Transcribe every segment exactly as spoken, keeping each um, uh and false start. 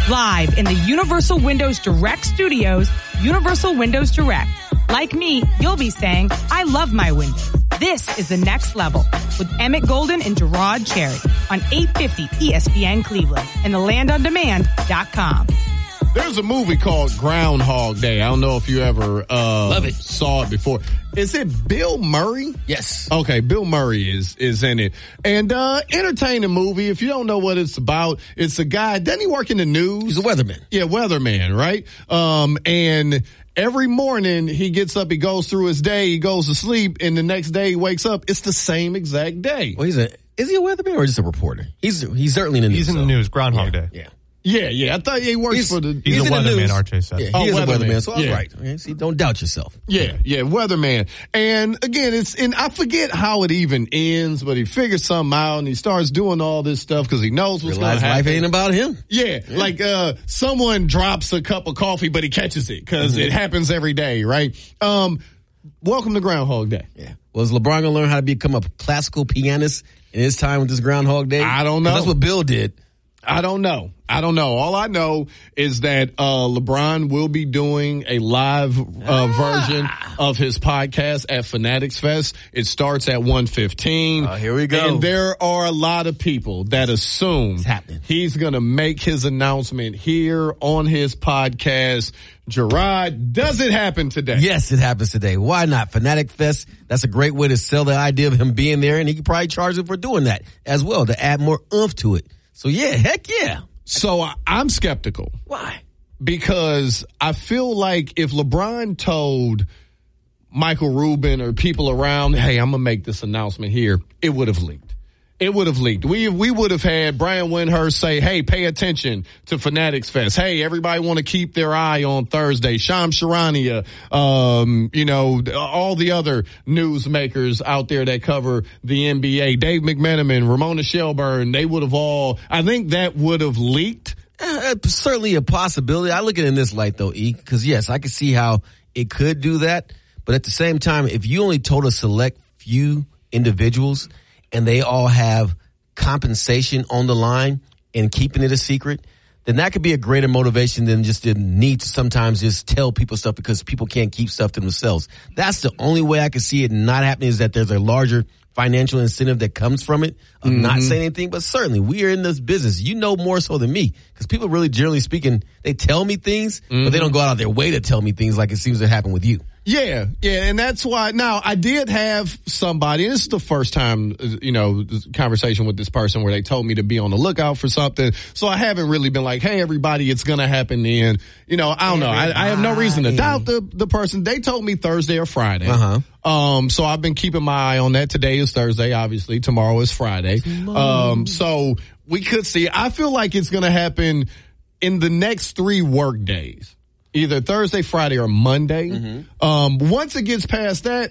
Live in the Universal Windows Direct Studios, Universal Windows Direct. Like me, you'll be saying, I love my windows. This is the next level with Emmett Golden and Gerard Cherry on eight fifty E S P N Cleveland and the land on demand dot com. There's a movie called Groundhog Day. I don't know if you ever uh, Love it. saw it before. Is it Bill Murray? Yes. Okay, Bill Murray is is in it. And uh entertaining movie. If you don't know what it's about, it's a guy, doesn't he work in the news? He's a weatherman. Yeah, weatherman, right? Um, and every morning he gets up, he goes through his day, he goes to sleep, and the next day he wakes up. It's the same exact day. Well, he's a is he a weatherman or just a reporter? He's he's certainly in the news. He's in the so. news. Groundhog yeah, Day. Yeah. Yeah, yeah. I thought he works He's, for the. He's, he's a weatherman, R J said. Yeah, he Oh, is weatherman. a weatherman, so I was Yeah. right. Okay, see, don't doubt yourself. Yeah, yeah, weatherman. And again, it's, and I forget how it even ends, but he figures something out and he starts doing all this stuff because he knows what's going Realize to happen. life ain't about him. Yeah, yeah, like uh someone drops a cup of coffee, but he catches it because mm-hmm. it happens every day, right? Um, welcome to Groundhog Day. Yeah. Well, is LeBron going to learn how to become a classical pianist in his time with this Groundhog Day? I don't know. That's what Bill did. I don't know. I don't know. All I know is that uh LeBron will be doing a live uh, ah. version of his podcast at Fanatics Fest. It starts at one fifteen. Oh, here we go. And there are a lot of people that assume it's happening. He's going to make his announcement here on his podcast. Gerard, does it happen today? Yes, it happens today. Why not? Fanatic Fest, that's a great way to sell the idea of him being there, and he could probably charge him for doing that as well to add more oomph to it. So, yeah, heck yeah. So I, I'm skeptical. Why? Because I feel like if LeBron told Michael Rubin or people around, hey, I'm going to make this announcement here, it would have leaked. It would have leaked. We we would have had Brian Windhurst say, hey, pay attention to Fanatics Fest. Hey, everybody want to keep their eye on Thursday. Shams Charania, um, you know, all the other newsmakers out there that cover the N B A. Dave McMenamin, Ramona Shelburne, they would have all, I think that would have leaked. Uh, certainly a possibility. I look at it in this light, though, E, because, yes, I can see how it could do that. But at the same time, if you only told a select few individuals and they all have compensation on the line and keeping it a secret, then that could be a greater motivation than just the need to sometimes just tell people stuff because people can't keep stuff to themselves. That's the only way I can see it not happening, is that there's a larger financial incentive that comes from it of mm-hmm. not saying anything. But certainly we are in this business. You know more so than me, because people really, generally speaking, they tell me things, mm-hmm. but they don't go out of their way to tell me things like it seems to happen with you. Yeah, yeah, and that's why. Now, I did have somebody, and this is the first time, you know, conversation with this person where they told me to be on the lookout for something. So I haven't really been like, hey, everybody, it's going to happen then. You know, I don't know. I, I have no reason to doubt the, the person. They told me Thursday or Friday. Uh-huh. Um, so I've been keeping my eye on that. Today is Thursday, obviously. Tomorrow is Friday. Um, so we could see. I feel like it's going to happen in the next three work days. Either Thursday, Friday, or Monday. Mm-hmm. Um, once it gets past that,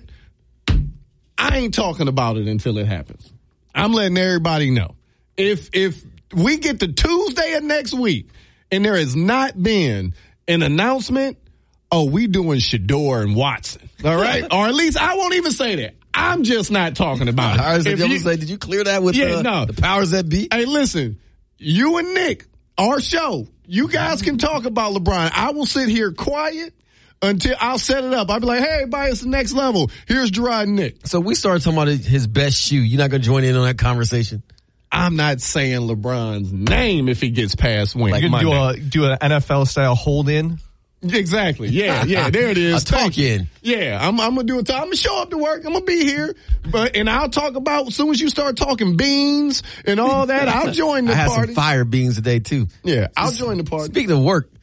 I ain't talking about it until it happens. I'm letting everybody know. If if we get to Tuesday of next week and there has not been an announcement, oh, we doing Shedeur and Watson. All right? Or at least I won't even say that. I'm just not talking about it. I was If you, you, say, did you clear that with yeah, uh, no. the powers that be? Hey, listen, you and Nick, our show, you guys can talk about LeBron. I will sit here quiet until I'll set it up. I'll be like, hey, everybody, it's the next level. Here's Gerard and Nick. So we started talking about his best shoe. You're not going to join in on that conversation? I'm not saying LeBron's name if he gets past when. Like, you can do a do an N F L style hold in. Exactly. Yeah, yeah. There it is. A talk in. Yeah, I'm, I'm gonna do it. I'm gonna show up to work. I'm gonna be here, but and I'll talk about as soon as you start talking beans and all that. I'll join the I had party. some fire beans today too. Yeah, I'll join the party. Speaking of work,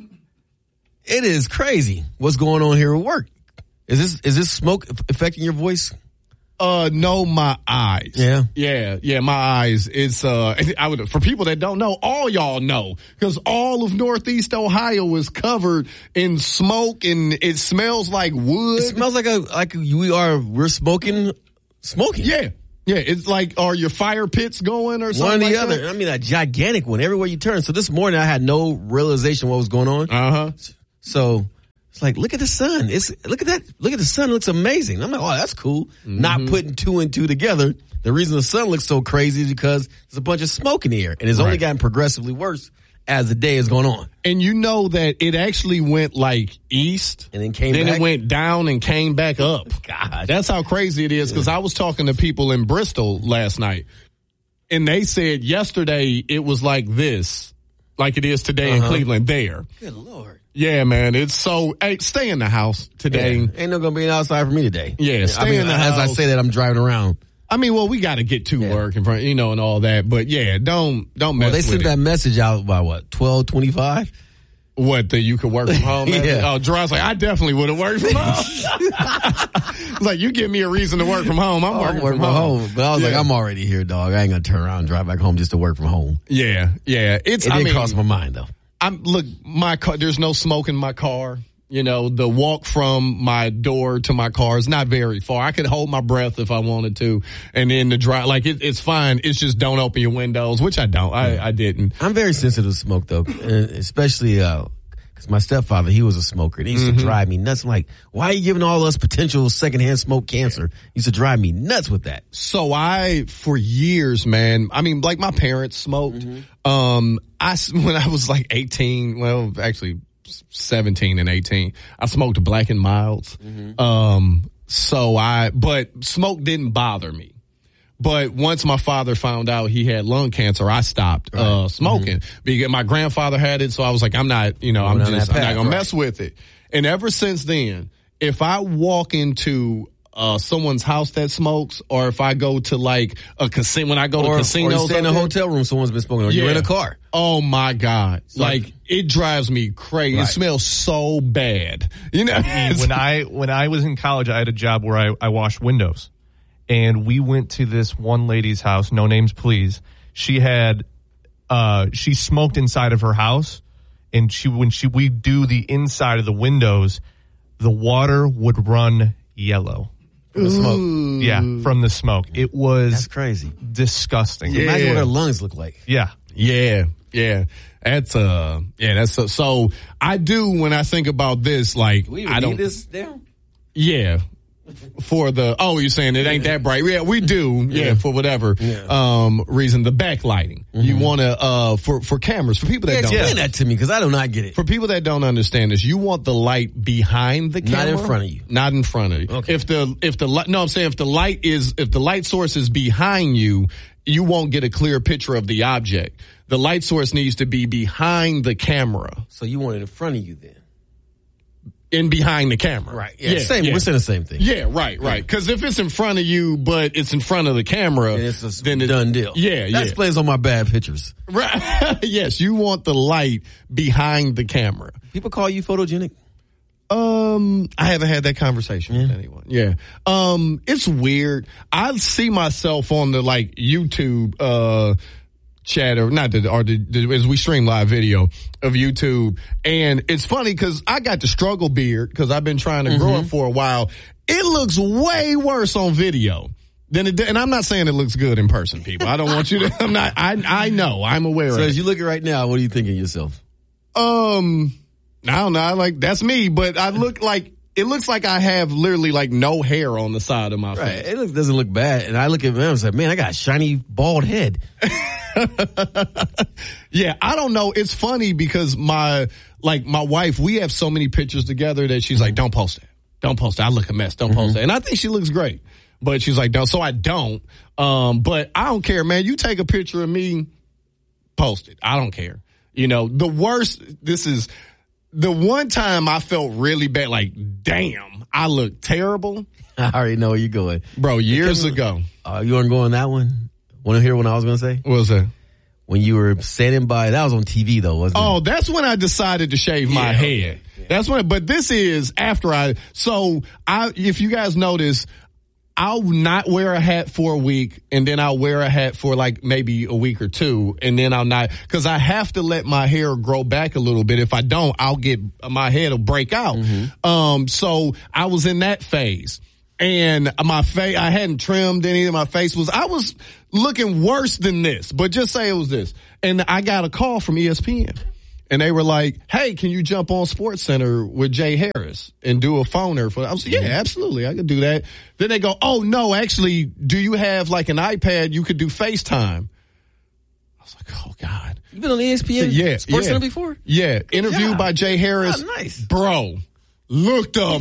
it is crazy what's going on here at work. Is this is this smoke affecting your voice? Uh, no, my eyes. Yeah. Yeah, yeah, my eyes. It's, uh, I would, for people that don't know, all y'all know, because all of Northeast Ohio is covered in smoke and it smells like wood. It smells like a, like we are, we're smoking, smoking. Yeah. Yeah, it's like, are your fire pits going or something? One or the like other. That? I mean, a gigantic one everywhere you turn. So this morning I had no realization what was going on. Uh-huh. So it's like, look at the sun. It's look at that. Look at the sun. It looks amazing. I'm like, oh, that's cool. Mm-hmm. Not putting two and two together. The reason the sun looks so crazy is because there's a bunch of smoke in the air, and it's right. only gotten progressively worse as the day is going on. And you know that it actually went like east. And then came then back? it went down and came back up. God. That's how crazy it is because I was talking to people in Bristol last night. And they said yesterday it was like this, like it is today Uh-huh. in Cleveland there. Good Lord. Yeah, man. It's so, hey, stay in the house today. Yeah. Ain't no gonna be outside for me today. Yeah, stay I mean, in the as I house. say that, I'm driving around. I mean, well, we got to get to Yeah. work in front, you know, and all that. But yeah, don't, don't mess Well, they with sent it. that message out by what, twelve twenty-five? What, that you could work from home? Man? Yeah. Oh, Gerard's like, I definitely would have worked from home. It's like, you give me a reason to work from home. I'm Oh, working I'm working from home. But I was like, Yeah. I'm already here, dog. I ain't gonna turn around and drive back home just to work from home. Yeah, yeah. It's, It I didn't mean, cross my mind though. I'm, look, my car, there's no smoke in my car. You know, the walk from my door to my car is not very far. I could hold my breath if I wanted to. And then the drive, like, it, it's fine. It's just don't open your windows, which I don't. I, I didn't. I'm very sensitive to smoke though, and especially uh 'cause my stepfather, he was a smoker. And he used Mm-hmm. to drive me nuts. I'm like, why are you giving all us potential secondhand smoke cancer? He used to drive me nuts with that. So I, for years, man, I mean, like my parents smoked. Um, I, when I was like eighteen, well, actually seventeen and eighteen, I smoked Black and Milds. Um, so I, but smoke didn't bother me. But once my father found out he had lung cancer, I stopped, uh, smoking because my grandfather had it. So I was like, I'm not, you know, I'm Going down just, that I'm not path, gonna right. mess with it. And ever since then, if I walk into uh someone's house that smokes, or if I go to like a casino, when I go Or, to or casinos, you stay in a out there- hotel room, someone's been smoking, or you're Yeah. in a car. Oh my God. Like it drives me crazy. It Right. smells so bad. You know, when I when I was in college, I had a job where I, I washed windows, and we went to this one lady's house. No names, please. She had uh, she smoked inside of her house, and she when she we do the inside of the windows, the water would run yellow. From the smoke. Yeah, from the smoke. It was That's crazy. disgusting. Yeah. Imagine what her lungs look like. Yeah. yeah, yeah. That's uh, yeah. That's so, so. I do when I think about this. Like We I need don't. this down. Yeah. For the, oh, you're saying it ain't that bright. Yeah, we do. Yeah, Yeah. for whatever Yeah. um reason. The backlighting. You want to, uh, for, for cameras, for people that Yeah, don't. explain that to me because I do not get it. For people that don't understand this, you want the light behind the Not camera. in front of you. Not in front of you. Okay. If the, if the light, no, I'm saying if the light is, if the light source is behind you, you won't get a clear picture of the object. The light source needs to be behind the camera So you want it in front of you then. and behind the camera. Right. Yeah. same. yeah. We're saying the same thing. Yeah, right, right. Because if it's in front of you, but it's in front of the camera, And it's a then it- done deal. Yeah, That yeah. explains all my bad pictures. Right. Yes, you want the light behind the camera. People call you photogenic. Um, I haven't had that conversation with anyone. Yeah. Um, it's weird. I see myself on the like YouTube, uh, chat or not the, or the, the, as we stream live video of YouTube. And it's funny because I got the struggle beard because I've been trying to grow it for a while. It looks way worse on video than it did. And I'm not saying it looks good in person, people. I don't want you to, I'm not, I, I know, I'm aware So of it. as you look at it right now, what are you thinking of yourself? Um, I don't know. I like that's me, but I look like it looks like I have literally like no hair on the side of my Right. face. It look, doesn't look bad. And I look at them and say, man, I got a shiny bald head. Yeah, I don't know. It's funny because my like my wife, we have so many pictures together that she's like, "Don't post that. Don't post that. I look a mess. Don't post that." And I think she looks great, but she's like, "No." So I don't. Um, but I don't care, man. You take a picture of me, post it. I don't care. You know, the worst. This is. The one time I felt really bad, like, damn, I look terrible. I already know where you're going. Bro, years ago. Uh, you want to go on that one? Want to hear what I was going to say? What was that? When you were standing by, that was on T V though, wasn't it? Oh, that's when I decided to shave my Yeah, okay. head. That's when, but this is after I, so I, if you guys notice, I'll not wear a hat for a week and then I'll wear a hat for like maybe a week or two and then I'll not, cause I have to let my hair grow back a little bit. If I don't, I'll get, my head will break out. Mm-hmm. Um, so I was in that phase and my face, I hadn't trimmed any of my face was, I was looking worse than this, but just say it was this. And I got a call from E S P N. And they were like, hey, can you jump on Sports Center with Jay Harris and do a phoner for, I was like, yeah, absolutely. I could do that. Then they go, oh no, actually, do you have like an iPad? You could do FaceTime. I was like, oh, God. You been on E S P N yeah, Sports yeah. Center before? Yeah. Interviewed job. by Jay Harris. Oh, nice. Bro, looked a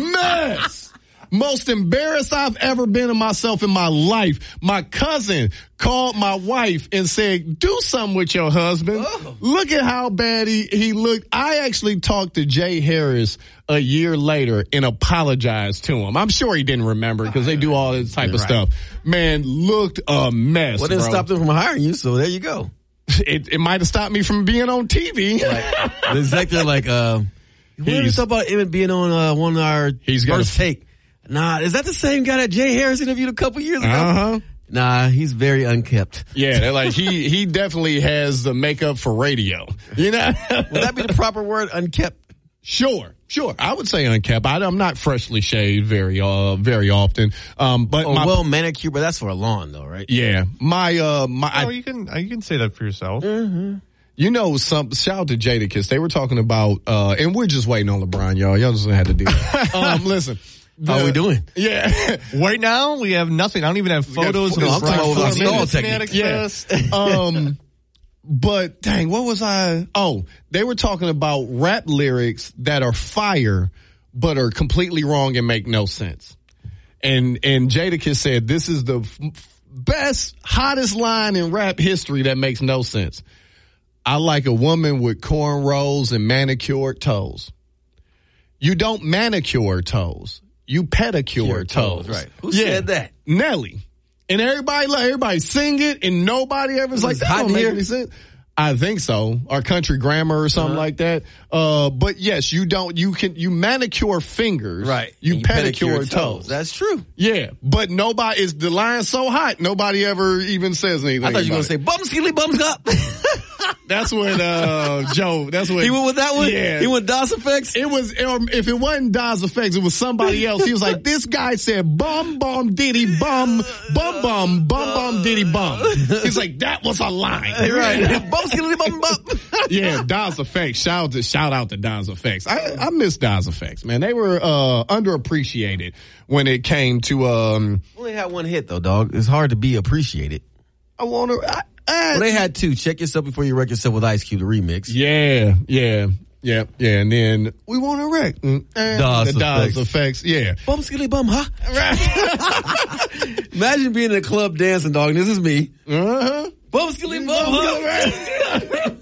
mess. Most embarrassed I've ever been of myself in my life. My cousin called my wife and said, do something with your husband. Oh. Look at how bad he, he looked. I actually talked to Jay Harris a year later and apologized to him. I'm sure he didn't remember because they do all this type of right. stuff. Man, looked a mess. Well, didn't bro. stop them from hiring you, so there you go. It, it might have stopped me from being on T V. Right. The executive like, uh, what did you talk about him being on uh, one of our He's got first a, take? Nah, is that the same guy that Jay Harris interviewed a couple years ago? Uh-huh. Nah, he's very unkept. Yeah, they're like he he definitely has the makeup for radio. You know, Would that be the proper word, unkept? Sure, sure. I would say unkept. I, I'm not freshly shaved very uh very often. Um, but Oh, my, well, manicure, but that's for a lawn, though, right? yeah, my uh my Oh, I, you can you can say that for yourself. Mm-hmm. you know some shout out to Jadakiss. They were talking about uh and we're just waiting on LeBron, y'all. Y'all just gonna have to do that. um, listen. How are we doing? Yeah. Right now, we have nothing. I don't even have photos No, of I'm the talking about stall Four-Minute technique. Fanatic Yeah. Fest. um, but dang, what was I? Oh, they were talking about rap lyrics that are fire, but are completely wrong and make no sense. And, and Jadakiss said, this is the f- best, hottest line in rap history that makes no sense. I like a woman with cornrows and manicured toes. You don't manicure toes. You pedicure toes. Right. Who said that? Nelly. And everybody, like, everybody sing it, and nobody ever's like, it's that hot don't in make here? any sense. I think so. Or country grammar or something Uh-huh. like that. Uh, but yes, you don't, you can, you manicure fingers. Right. You, And pedicure, toes. That's true. Yeah. But nobody, is the line so hot, nobody ever even says anything. I thought you were about going to say, bum skilly bums up. it. That's what, uh, Joe, that's what. He went with that one? Yeah. He went DOS effects? It was, or if it wasn't Daz Effects, it was somebody else. He was like, this guy said, bum, bum, diddy, bum, bum, bum, bum, bum, diddy, bum. He's like, that was a line. Right. Bum skilly bum bum. Yeah, Daz Effects. Shout out to, shout out to Daz Effects. I, I miss Daz Effects, man. They were, uh, underappreciated when it came to, um, Only had one hit, though, dog. It's hard to be appreciated. I want to, I, I, Well, they had two. Check Yourself Before You Wreck Yourself with Ice Cube, the remix. yeah, yeah. Yeah, yeah, and then we want to wreck. Mm, eh, Daz the Daz Effects. Effects, yeah. Bum skilly bum, huh? Right. Imagine being in a club dancing, dog, and this is me. Uh-huh. Bum skilly bum, huh?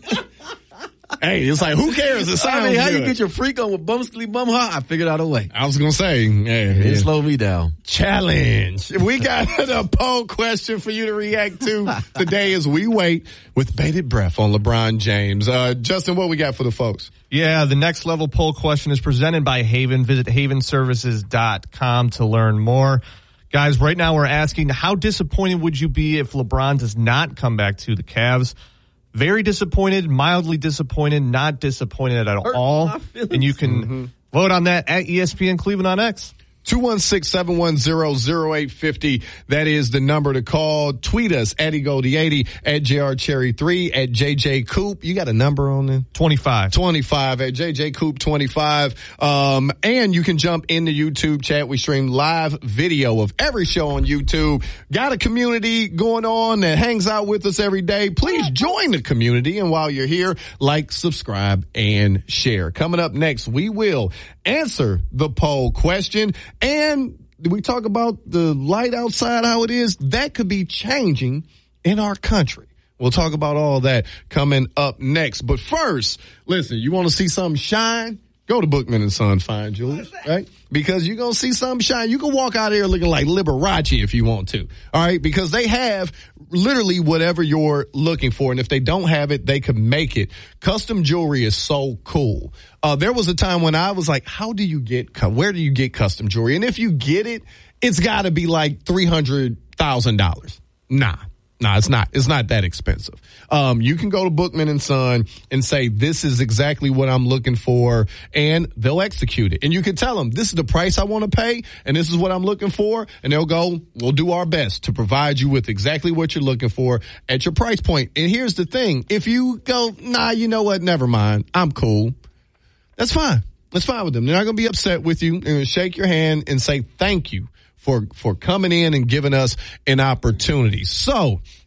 Hey, it's like, who cares? It I sounds mean, how good. you get your freak on with bum skilly bum, huh? I figured out a way. I was going to say, yeah, It yeah. slowed me down. Challenge. We got a poll question for you to react to today as we wait with bated breath on LeBron James. Uh, Justin, what we got for the folks? Yeah, the next level poll question is presented by Haven. Visit haven services dot com to learn more. Guys, right now we're asking, how disappointed would you be if LeBron does not come back to the Cavs? Very disappointed, mildly disappointed, not disappointed at Hurt all. my feelings. And you can Mm-hmm. vote on that at E S P N Cleveland on X. two one six, seven one zero, zero eight five zero. That is the number to call. Tweet us at E Goldie eighty, at J R Cherry three, at J J Coop. You got a number on there? twenty-five. twenty-five at J J Coop twenty-five. Um, and you can jump in the YouTube chat. We stream live video of every show on YouTube. Got a community going on that hangs out with us every day. Please join the community. And while you're here, like, subscribe, and share. Coming up next, we will answer the poll question. And we talk about the light outside, how it is. That could be changing in our country. We'll talk about all that coming up next. But first, listen, you want to see something shine? Go to Bookman and Son Fine Jewelers, right? Because you're going to see something shine. You can walk out here looking like Liberace if you want to, all right? Because they have literally whatever you're looking for. And if they don't have it, they could make it. Custom jewelry is so cool. Uh, there was a time when I was like, how do you get, where do you get custom jewelry? And if you get it, it's got to be like three hundred thousand dollars. Nah. No, it's not. It's not that expensive. Um, you can go to Bookman and Son and say, this is exactly what I'm looking for, and they'll execute it. And you can tell them, this is the price I want to pay, and this is what I'm looking for, and they'll go, we'll do our best to provide you with exactly what you're looking for at your price point. And here's the thing. If you go, nah, you know what, never mind, I'm cool, that's fine. That's fine with them. They're not going to be upset with you. They're going to shake your hand and say thank you for, for coming in and giving us an opportunity. So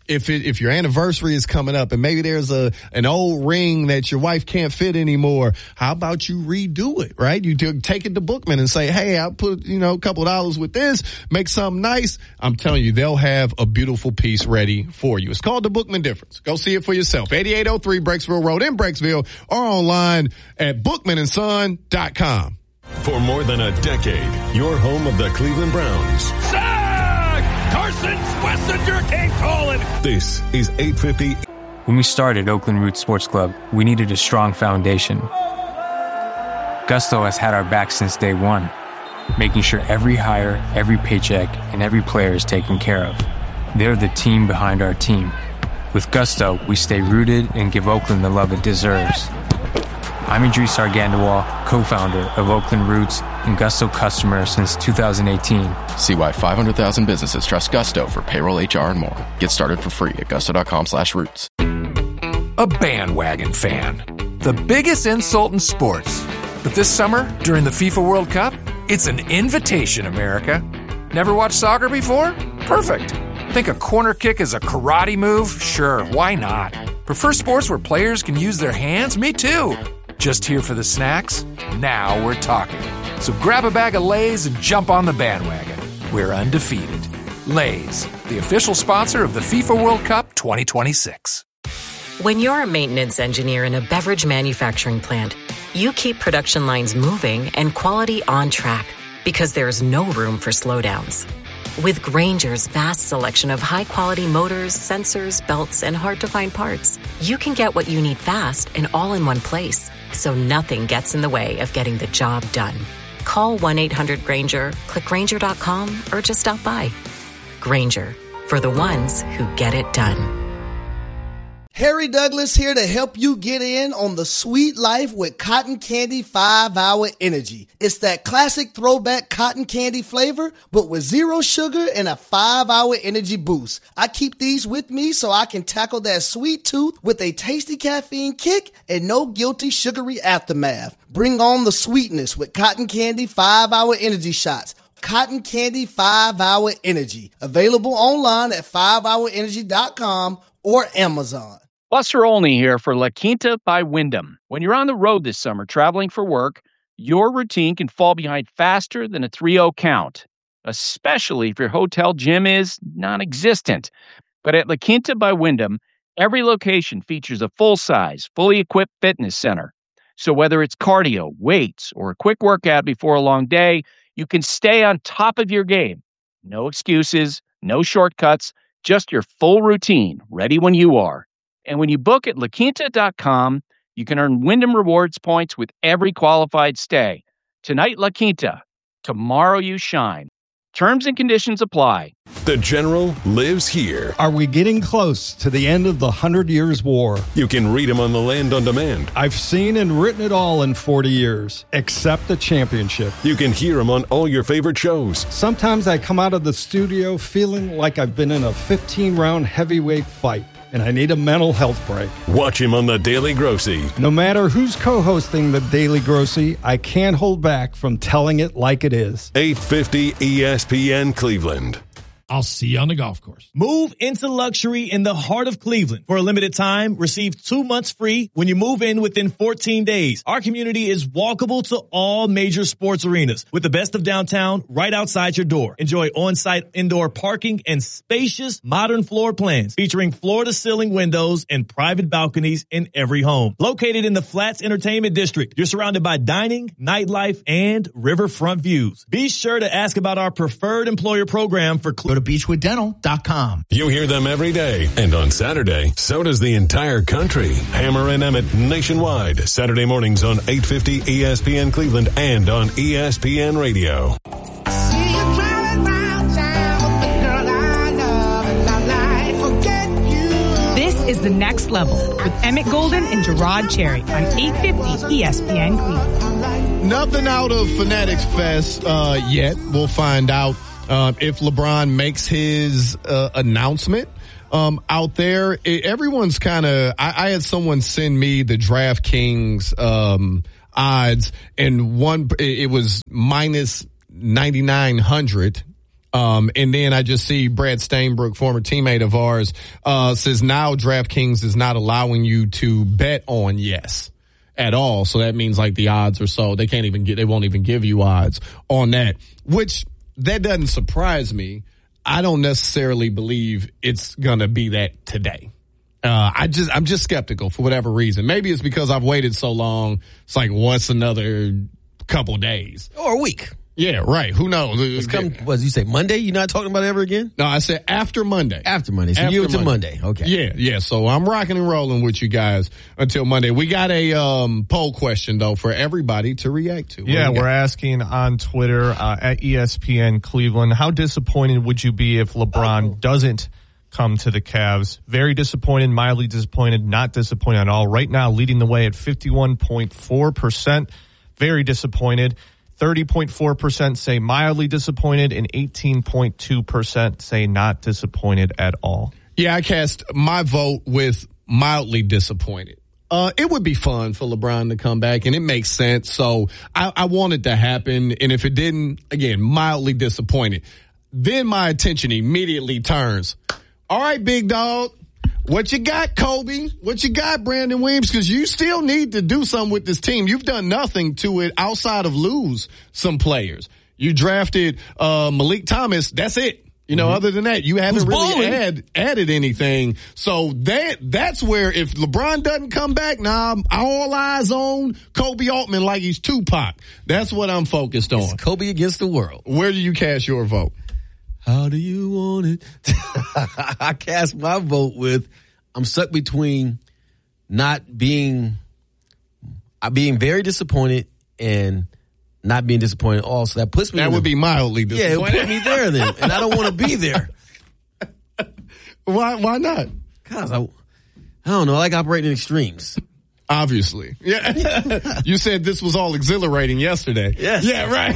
if it, if your anniversary is coming up and maybe there's a an old ring that your wife can't fit anymore, how about you redo it, right? You do, take it to Bookman and say, hey, I'll put, you know, a couple of dollars with this, make something nice. I'm telling you, they'll have a beautiful piece ready for you. It's called the Bookman Difference. Go see it for yourself. eighty-eight oh three Breaksville Road in Breaksville or online at bookman and son dot com. For more than a decade, your home of the Cleveland Browns. Sack! Carson Schlesinger came calling. This is eight fifty. When we started Oakland Roots Sports Club, we needed a strong foundation. Gusto has had our back since day one, making sure every hire, every paycheck, and every player is taken care of. They're the team behind our team. With Gusto, we stay rooted and give Oakland the love it deserves. I'm Idris Argandawal, co-founder of Oakland Roots and Gusto customer since two thousand eighteen. See why five hundred thousand businesses trust Gusto for payroll, H R, and more. Get started for free at gusto.com slash roots. A bandwagon fan. The biggest insult in sports. But this summer, during the FIFA World Cup, it's an invitation, America. Never watched soccer before? Perfect. Think a corner kick is a karate move? Sure, why not? Prefer sports where players can use their hands? Me too. Just here for the snacks? Now we're talking. So grab a bag of Lay's and jump on the bandwagon. We're undefeated. Lay's, the official sponsor of the FIFA World Cup twenty twenty-six. When you're a maintenance engineer in a beverage manufacturing plant, you keep production lines moving and quality on track because there's no room for slowdowns. With Grainger's vast selection of high-quality motors, sensors, belts, and hard-to-find parts, you can get what you need fast and all in one place, so nothing gets in the way of getting the job done. Call one eight hundred Grainger, click Grainger dot com, or just stop by. Grainger, for the ones who get it done. Harry Douglas here to help you get in on the sweet life with Cotton Candy five hour Energy. It's that classic throwback cotton candy flavor, but with zero sugar and a five hour energy boost. I keep these with me so I can tackle that sweet tooth with a tasty caffeine kick and no guilty sugary aftermath. Bring on the sweetness with Cotton Candy five hour Energy shots. Cotton Candy five hour Energy. Available online at five hour energy dot com or Amazon. Buster Olney here for La Quinta by Wyndham. When you're on the road this summer traveling for work, your routine can fall behind faster than a three oh count, especially if your hotel gym is non-existent. But at La Quinta by Wyndham, every location features a full-size, fully equipped fitness center. So whether it's cardio, weights, or a quick workout before a long day, you can stay on top of your game. No excuses, no shortcuts, just your full routine, ready when you are. And when you book at la quinta dot com, you can earn Wyndham Rewards points with every qualified stay. Tonight, La Quinta. Tomorrow, you shine. Terms and conditions apply. The General lives here. Are we getting close to the end of the Hundred Years' War? You can read him on the Land on Demand. I've seen and written it all in forty years, except the championship. You can hear him on all your favorite shows. Sometimes I come out of the studio feeling like I've been in a fifteen-round heavyweight fight, and I need a mental health break. Watch him on The Daily Grossy. No matter who's co-hosting The Daily Grossy, I can't hold back from telling it like it is. eight fifty E S P N Cleveland. I'll see you on the golf course. Move into luxury in the heart of Cleveland. For a limited time, receive two months free when you move in within fourteen days. Our community is walkable to all major sports arenas with the best of downtown right outside your door. Enjoy on-site indoor parking and spacious modern floor plans featuring floor-to-ceiling windows and private balconies in every home. Located in the Flats Entertainment District, you're surrounded by dining, nightlife, and riverfront views. Be sure to ask about our preferred employer program for Cleveland. Go to beachwood dental dot com. You hear them every day. And on Saturday, so does the entire country. Hammer and Emmett nationwide. Saturday mornings on eight fifty E S P N Cleveland and on E S P N Radio. This is The Next Level with Emmett Golden and Gerard Cherry on eight fifty E S P N Cleveland. Nothing out of Fanatics Fest uh, yet. We'll find out Uh, if LeBron makes his uh, announcement um, out there. It, everyone's kind of, I, I had someone send me the DraftKings um, odds, and one, it, it was minus ninety-nine hundred Um, and then I just see Brad Stainbrook, former teammate of ours, uh, says now DraftKings is not allowing you to bet on yes at all. So that means like the odds are so they can't even get, they won't even give you odds on that, which that doesn't surprise me. I don't necessarily believe it's going to be that today. Uh, I just, I'm just skeptical for whatever reason. Maybe it's because I've waited so long. It's like, what's another couple days? Or a week. Yeah, right. Who knows? It's come, what did you say, Monday? You're not talking about it ever again? No, I said after Monday. After Monday. So After you to Monday. Monday. Okay. Yeah, yeah. So I'm rocking and rolling with you guys until Monday. We got a um, poll question, though, for everybody to react to. What Yeah, do we we're got? asking on Twitter uh, at E S P N Cleveland, how disappointed would you be if LeBron Oh. doesn't come to the Cavs? Very disappointed, mildly disappointed, not disappointed at all. Right now, leading the way at fifty-one point four percent. Very disappointed. thirty point four percent say mildly disappointed, and eighteen point two percent say not disappointed at all. Yeah, I cast my vote with mildly disappointed. Uh, it would be fun for LeBron to come back, and it makes sense. So I, I want it to happen. And if it didn't, again, mildly disappointed. Then my attention immediately turns. All right, big dog. What you got, Kobe? What you got, Brandon Williams? Because you still need to do something with this team. You've done nothing to it outside of lose some players. You drafted uh, Malik Thomas. That's it. You know, mm-hmm. other than that, you haven't Who's really balling? add, added anything. So that that's where if LeBron doesn't come back, now nah, all eyes on Kobe Altman like he's Tupac. That's what I'm focused on. It's Kobe against the world. Where do you cast your vote? How do you want it? I cast my vote with, I'm stuck between not being, uh, being very disappointed and not being disappointed also. That puts me That in would the, be mildly Yeah, it disappointed. would put me there then. And I don't want to be there. Why, why not? Cause I, I don't know. I like operating in extremes. Obviously. Yeah. You said this was all exhilarating yesterday. Yes. Yeah, right.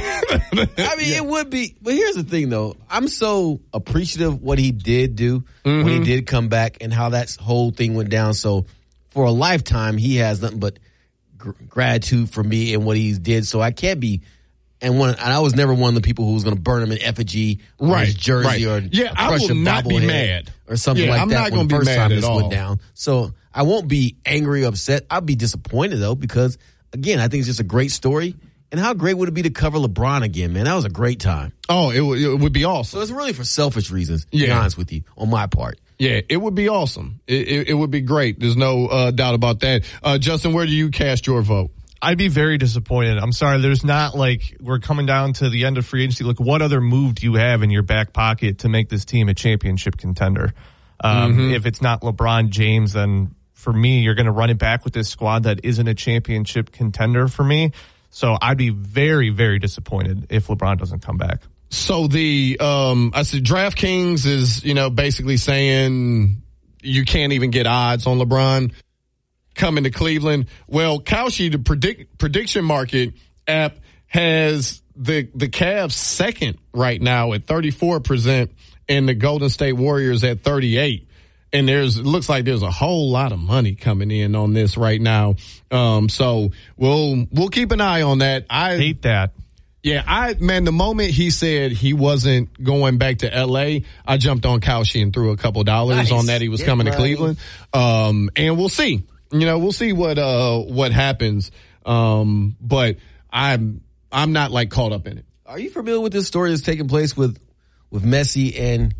I mean, it would be, but here's the thing though. I'm so appreciative what he did do Mm-hmm. when he did come back and how that whole thing went down. So for a lifetime, he has nothing but gr- gratitude for me and what he did. So I can't be, and one, and I was never one of the people who was going to burn him in effigy or Right, his jersey right. or Yeah, a I will Prussian not be bobblehead mad. or something Yeah, like I'm that. not when gonna the be first mad time at this all. went down. So I won't be angry or upset. I'll be disappointed though because again, I think it's just a great story. And how great would it be to cover LeBron again, man? That was a great time. Oh, it would, it would be awesome. So it's really for selfish reasons, to be Yeah. honest with you, on my part. Yeah, it would be awesome. It, it, it would be great. There's no uh, doubt about that. Uh, Justin, where do you cast your vote? I'd be very disappointed. I'm sorry. There's not like we're coming down to the end of free agency. Look, what other move do you have in your back pocket to make this team a championship contender? Um, Mm-hmm. If it's not LeBron James, then for me, you're going to run it back with this squad that isn't a championship contender for me. So I'd be very, very disappointed if LeBron doesn't come back. So the, um, I said DraftKings is, you know, basically saying you can't even get odds on LeBron coming to Cleveland. Well, Kalshi, the predict, prediction market app, has the, the Cavs second right now at thirty-four percent and the Golden State Warriors at thirty-eight. And there's, it looks like there's a whole lot of money coming in on this right now. Um, so we'll, we'll keep an eye on that. I hate that. Yeah, I, man, the moment he said he wasn't going back to L A, I jumped on Kalshi and threw a couple dollars Nice. on that he was Get coming to money. Cleveland. Um, and we'll see. You know, we'll see what, uh, what happens. Um, but I'm, I'm not like caught up in it. Are you familiar with this story that's taking place with, with Messi and,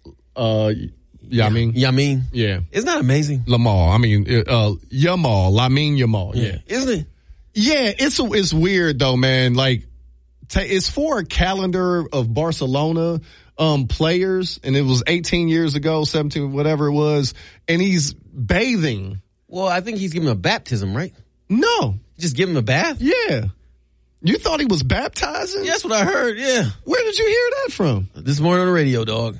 uh, yeah, I mean, Yamin? Yeah. Isn't that amazing? Lamar. I mean, uh, Yamal, Lamine Yamal. Yeah. Isn't it? Yeah. It's, it's weird though, man. Like, ta it's for a calendar of Barcelona, um, players. And it was eighteen years ago, seventeen, whatever it was. And he's bathing. Well, I think he's giving him a baptism, right? No. Just give him a bath? Yeah. You thought he was baptizing? Yeah, that's what I heard, yeah. Where did you hear that from? This morning on the radio, dog.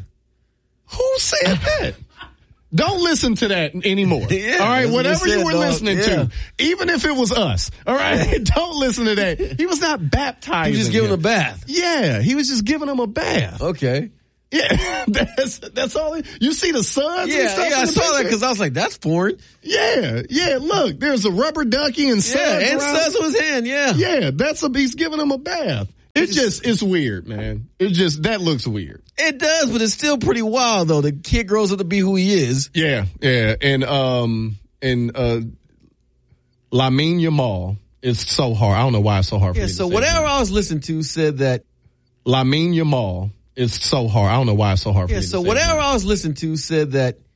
Who said that? Don't listen to that anymore. Yeah, all right, that's what whatever they you said, were dog. listening Yeah. to, even if it was us, all right, don't listen to that. He was not baptizing. He was just giving him. him a bath. Yeah, he was just giving him a bath. Okay. Yeah, that's that's all. He, you see the suns Yeah, and stuff. yeah, I in the saw that picture? because I was like, that's foreign. Yeah, yeah. Look, there's a rubber ducky and suds. Yeah, and around. suds on his hand, yeah. Yeah, that's a. He's giving him a bath. It's just, it's weird, man. It just, that looks weird. It does, but it's still pretty wild, though. The kid grows up to be who he is. Yeah, yeah. And, um, and, uh, Lamine Yamal is so hard. I don't know why it's so hard for Yeah, me to so say whatever that. I was listening to said that. Lamine Yamal is so hard. I don't know why it's so hard for Yeah, me to so say whatever that. I was listening to said that